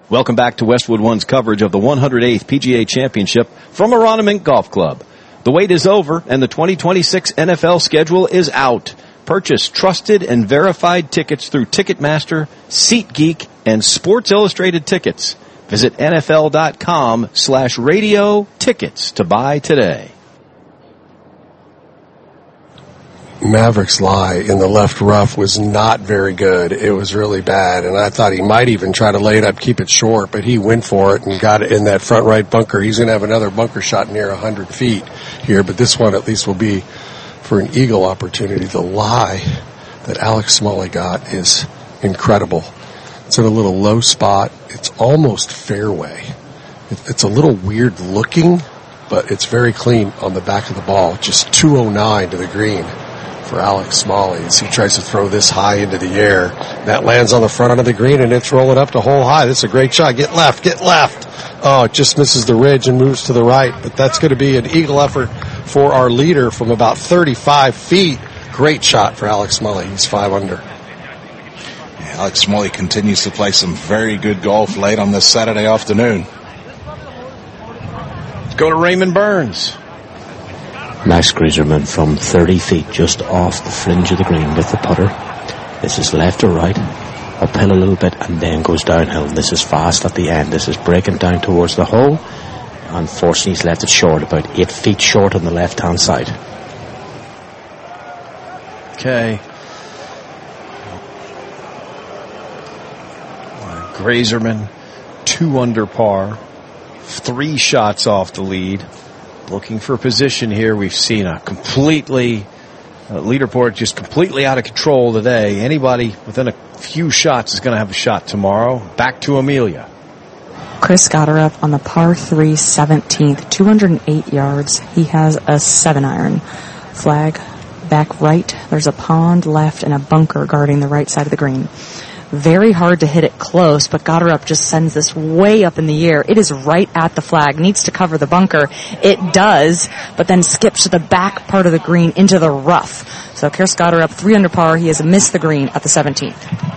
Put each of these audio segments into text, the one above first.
Welcome back to Westwood One's coverage of the 108th PGA Championship from Aronimink Golf Club. The wait is over and the 2026 NFL schedule is out. Purchase trusted and verified tickets through Ticketmaster, SeatGeek, and Sports Illustrated Tickets. Visit NFL.com/radio tickets to buy today. Maverick's lie in the left rough was not very good. It was really bad, and I thought he might even try to lay it up, keep it short, but he went for it and got it in that front right bunker. He's going to have another bunker shot near 100 feet here, but this one at least will be for an eagle opportunity. The lie that Alex Smalley got is incredible. It's in a little low spot. It's almost fairway. It's a little weird looking, but it's very clean on the back of the ball. Just 209 to the green for Alex Smalley as he tries to throw this high into the air. That lands on the front end of the green, and it's rolling up to hole high. This is a great shot. Get left, get left. Oh, it just misses the ridge and moves to the right. But that's going to be an eagle effort for our leader from about 35 feet. Great shot for Alex Smalley. He's 5 under. Alex Smalley continues to play some very good golf late on this Saturday afternoon. Let's go to Raymond Burns. Max Grieserman from 30 feet just off the fringe of the green with the putter. This is left or right, uphill a little bit and then goes downhill. This is fast at the end. This is breaking down towards the hole. Unfortunately, he's left it short, about 8 feet short on the left-hand side. Okay. Grieserman, 2 under par, 3 shots off the lead. Looking for position here. We've seen a leaderboard just completely out of control today. Anybody within a few shots is going to have a shot tomorrow. Back to Amelia. Chris Gotterup on the par 3 17th, 208 yards. He has a 7-iron. Flag back right. There's a pond left and a bunker guarding the right side of the green. Very hard to hit it close, but Gotterup just sends this way up in the air. It is right at the flag. Needs to cover the bunker. It does, but then skips to the back part of the green into the rough. So Chris Gotterup, 3 under par. He has missed the green at the 17th.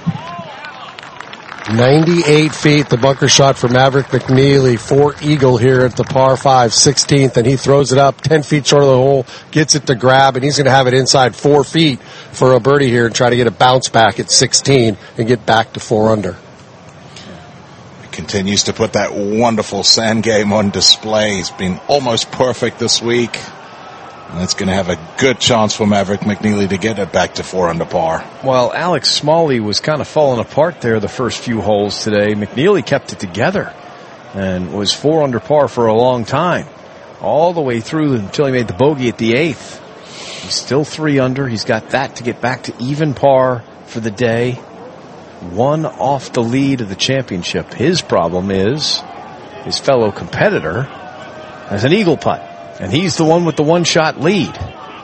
98 feet, the bunker shot for Maverick McNeely for eagle here at the par 5 16th, and he throws it up 10 feet short of the hole, gets it to grab, and he's going to have it inside 4 feet for a birdie here and try to get a bounce back at 16 and get back to 4 under. He continues to put that wonderful sand game on display. He's been almost perfect this week. And it's going to have a good chance for Maverick McNeely to get it back to 4 under par. Well, Alex Smalley was kind of falling apart there the first few holes today. McNeely kept it together and was 4 under par for a long time, all the way through until he made the bogey at the 8th. He's still 3 under. He's got that to get back to even par for the day. 1 off the lead of the championship. His problem is his fellow competitor has an eagle putt. And he's the one with the 1-shot lead.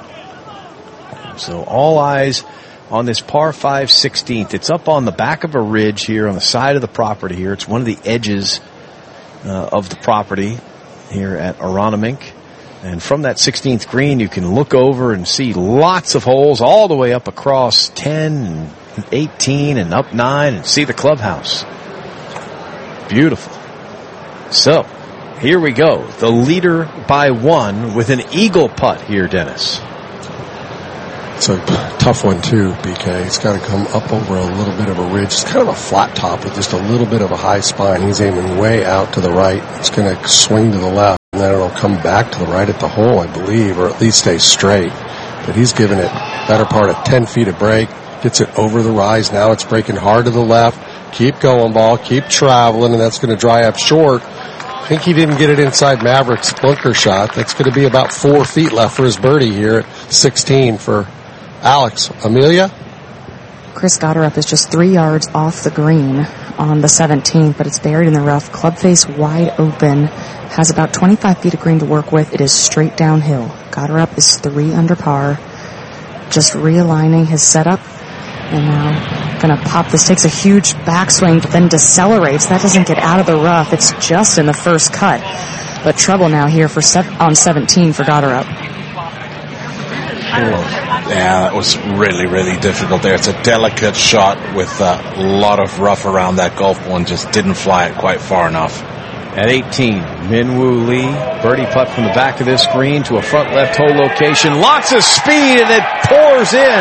So all eyes on this par 5 16th. It's up on the back of a ridge here on the side of the property here. It's one of the edges of the property here at Aronimink. And from that 16th green, you can look over and see lots of holes all the way up across 10 and 18 and up 9 and see the clubhouse. Beautiful. So here we go. The leader by 1 with an eagle putt here, Dennis. It's a tough one, too, BK. He's got to come up over a little bit of a ridge. It's kind of a flat top with just a little bit of a high spine. He's aiming way out to the right. It's going to swing to the left, and then it'll come back to the right at the hole, I believe, or at least stay straight. But he's given it better part of 10 feet of break. Gets it over the rise. Now it's breaking hard to the left. Keep going, ball. Keep traveling, and that's going to dry up short. I think he didn't get it inside Maverick's bunker shot. That's going to be about 4 feet left for his birdie here at 16 for Alex. Amelia? Chris Gotterup is just 3 yards off the green on the 17th, but it's buried in the rough. Club face wide open. Has about 25 feet of green to work with. It is straight downhill. Gotterup is 3 under par. Just realigning his setup. And now going to pop this. Takes a huge backswing, but then decelerates. That doesn't get out of the rough. It's just in the first cut. But trouble now here for on 17 for Gotterup. Yeah, that was really, really difficult there. It's a delicate shot with a lot of rough around that golf ball and just didn't fly it quite far enough. At 18, Minwoo Lee, birdie putt from the back of this green to a front left hole location. Lots of speed and it pours in.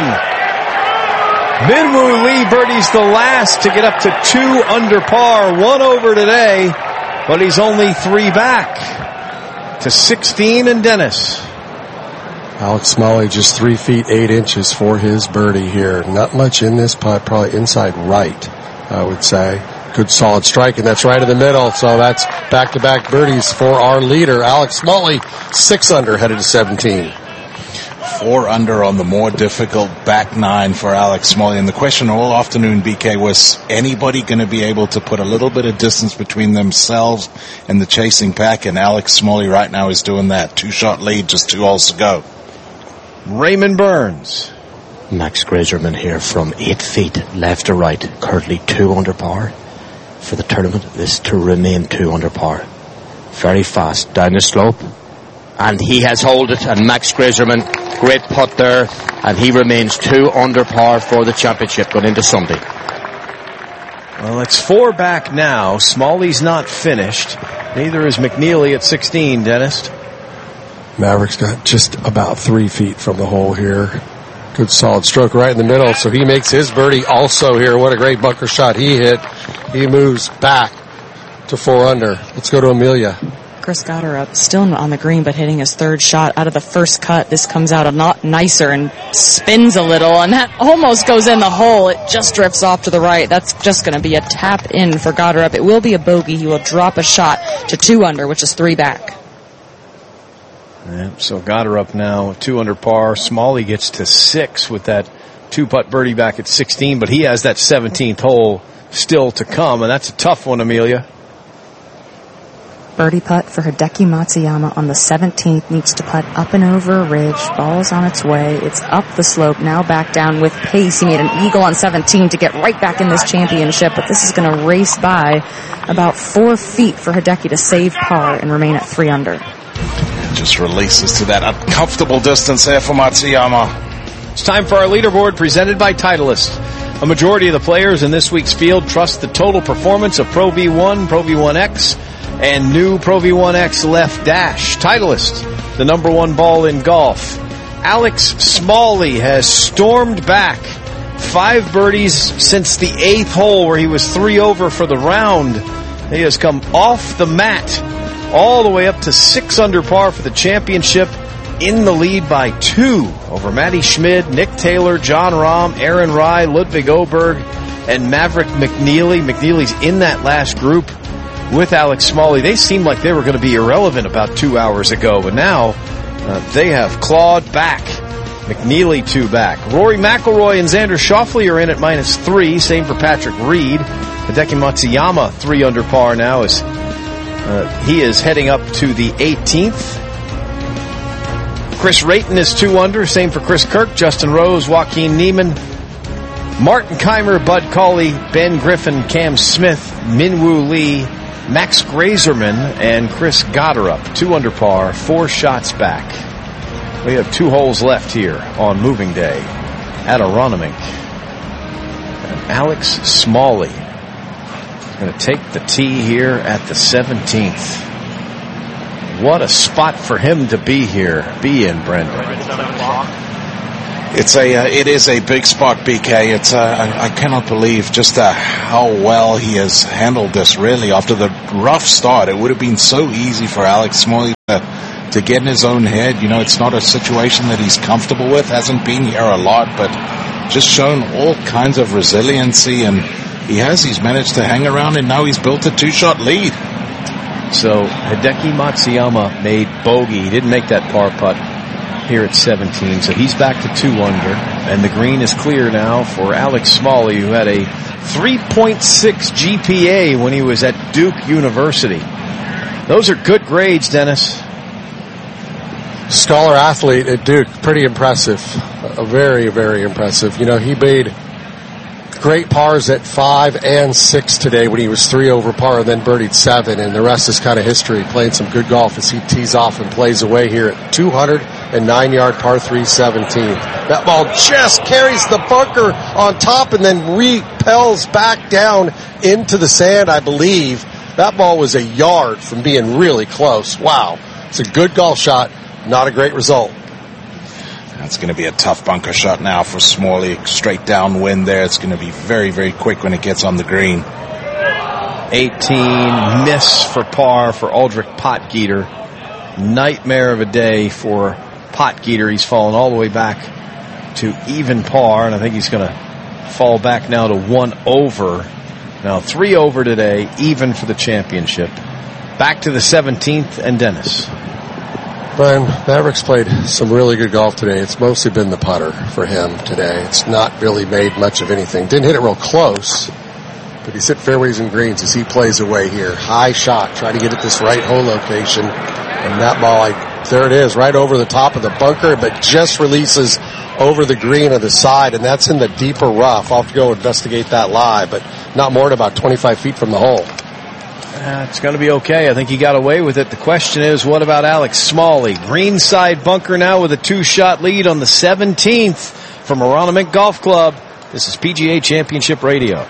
Minwoo Lee birdies the last to get up to 2 under par, 1 over today, but he's only 3 back to 16 and Dennis. Alex Smalley just 3 feet 8 inches for his birdie here. Not much in this putt, probably inside right, I would say. Good solid strike, and that's right in the middle. So that's back-to-back birdies for our leader, Alex Smalley. 6 under, headed to 17. 4 under on the more difficult back 9 for Alex Smalley. And the question all afternoon, BK, was anybody going to be able to put a little bit of distance between themselves and the chasing pack? And Alex Smalley right now is doing that. 2-shot lead, just 2 holes to go. Raymond Burns. Max Grazerman here from 8 feet left to right, currently 2 under par for the tournament. This is to remain 2 under par. Very fast down the slope, and he has hold it, and Max Grazerman, great putt there, and he remains 2 under par for the championship going into Sunday. Well, it's 4 back now. Smalley's not finished. Neither is McNeely at 16, Dennis. Maverick's got just about 3 feet from the hole here. Good solid stroke right in the middle, so he makes his birdie also here. What a great bunker shot he hit. He moves back to 4 under. Let's go to Amelia. Chris Gotterup still on the green, but hitting his 3rd shot out of the first cut. This comes out a lot nicer and spins a little, and that almost goes in the hole. It just drifts off to the right. That's just going to be a tap in for Gotterup. It will be a bogey. He will drop a shot to 2 under, which is 3 back. Yeah, so Gotterup now 2 under par. Smalley gets to 6 with that 2-putt birdie back at 16, but he has that 17th hole still to come, and that's a tough one, Amelia. Birdie putt for Hideki Matsuyama on the 17th. Needs to putt up and over a ridge. Ball's on its way. It's up the slope, now back down with pace. He made an eagle on 17 to get right back in this championship, but this is going to race by about 4 feet for Hideki to save par and remain at 3 under. Just releases to that uncomfortable distance there for Matsuyama. It's time for our leaderboard presented by Titleist. A majority of the players in this week's field trust the total performance of Pro V1, Pro V1X, and new Pro V1X Left Dash. Titleist, the number 1 ball in golf. Alex Smalley has stormed back 5 birdies since the 8th hole where he was 3 over for the round. He has come off the mat all the way up to 6 under par for the championship, in the lead by 2 over Matty Schmid, Nick Taylor, John Rahm, Aaron Rai, Ludwig Oberg, and Maverick McNeely. McNeely's in that last group with Alex Smalley. They seemed like they were going to be irrelevant about 2 hours ago, but now they have clawed back. McNeely 2 back. Rory McIlroy and Xander Schauffele are in at -3. Same for Patrick Reed. Hideki Matsuyama 3 under par now as he is heading up to the 18th. Chris Rayton is 2 under. Same for Chris Kirk, Justin Rose, Joaquin Niemann, Martin Keimer, Bud Cauley, Ben Griffin, Cam Smith, Minwoo Lee, Max Grazerman, and Chris Gotterup. 2 under par, 4 shots back. We have 2 holes left here on moving day at Aronimink. And Alex Smalley going to take the tee here at the 17th. What a spot for him to be in, Brendan. It is a big spot, BK. I cannot believe just how well he has handled this, really. After the rough start, it would have been so easy for Alex Smalley to get in his own head. You know, it's not a situation that he's comfortable with, hasn't been here a lot, but just shown all kinds of resiliency, and he's managed to hang around, and now he's built a 2-shot lead. So Hideki Matsuyama made bogey. He didn't make that par putt here at 17, so he's back to 2 under, and the green is clear now for Alex Smalley, who had a 3.6 GPA when he was at Duke University. Those are good grades, Dennis. Scholar athlete at Duke, pretty impressive. Very, very impressive. You know, he made great pars at 5 and 6 today when he was 3 over par, and then birdied 7, and the rest is kind of history. Playing some good golf as he tees off and plays away here at 250 and 9-yard par 3 17th. That ball just carries the bunker on top and then repels back down into the sand, I believe. That ball was a yard from being really close. Wow. It's a good golf shot, not a great result. That's going to be a tough bunker shot now for Smalley. Straight downwind there. It's going to be very, very quick when it gets on the green. 18, miss for par for Aldrich Potgieter. Nightmare of a day for Potgieter. He's fallen all the way back to even par, and I think he's going to fall back now to 1 over. Now 3 over today, even for the championship. Back to the 17th and Dennis. Brian, Mavericks played some really good golf today. It's mostly been the putter for him today. It's not really made much of anything. Didn't hit it real close, but he's hit fairways and greens as he plays away here. High shot, trying to get at this right hole location. And that ball, there it is, right over the top of the bunker, but just releases over the green of the side, and that's in the deeper rough. I'll have to go investigate that lie, but not more than about 25 feet from the hole. It's going to be okay. I think he got away with it. The question is, what about Alex Smalley? Greenside bunker now with a 2-shot lead on the 17th from Aronimink Golf Club. This is PGA Championship Radio.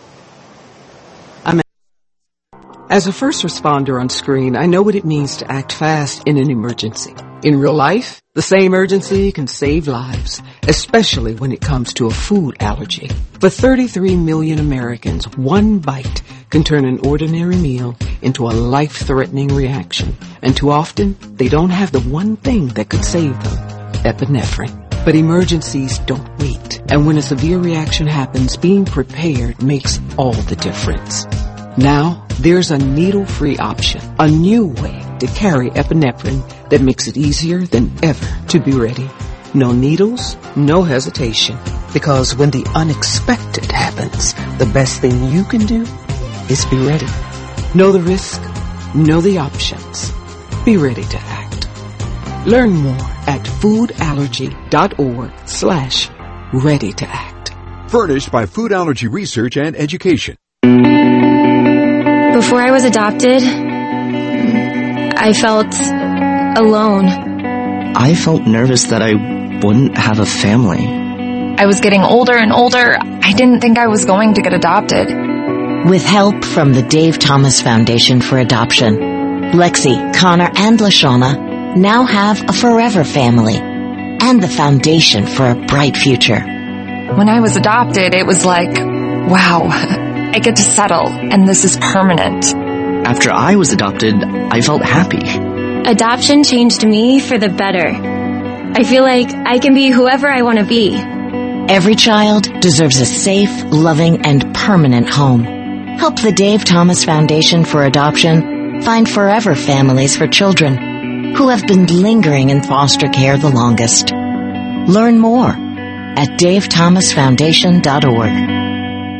As a first responder on screen, I know what it means to act fast in an emergency. In real life, the same urgency can save lives, especially when it comes to a food allergy. For 33 million Americans, one bite can turn an ordinary meal into a life-threatening reaction. And too often, they don't have the one thing that could save them, epinephrine. But emergencies don't wait. And when a severe reaction happens, being prepared makes all the difference. Now, there's a needle-free option, a new way to carry epinephrine that makes it easier than ever to be ready. No needles, no hesitation. Because when the unexpected happens, the best thing you can do is be ready. Know the risk, know the options. Be ready to act. Learn more at foodallergy.org/ready to act. Furnished by Food Allergy Research and Education. Before I was adopted, I felt alone. I felt nervous that I wouldn't have a family. I was getting older and older. I didn't think I was going to get adopted. With help from the Dave Thomas Foundation for Adoption, Lexi, Connor, and LaShawna now have a forever family and the foundation for a bright future. When I was adopted, it was like, wow, I get to settle, and this is permanent. After I was adopted, I felt happy. Adoption changed me for the better. I feel like I can be whoever I want to be. Every child deserves a safe, loving, and permanent home. Help the Dave Thomas Foundation for Adoption find forever families for children who have been lingering in foster care the longest. Learn more at davethomasfoundation.org.